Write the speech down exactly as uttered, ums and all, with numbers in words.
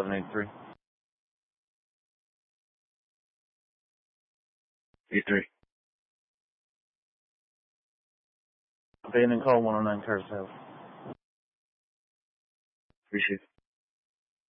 seven eight three. eight three. Abandoned call one oh nine Curtis House. Appreciate it.